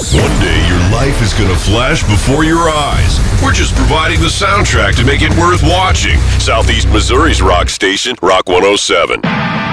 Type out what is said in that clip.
One day your life is going to flash before your eyes. We're just providing the soundtrack to make it worth watching. Southeast Missouri's rock station, Rock 107.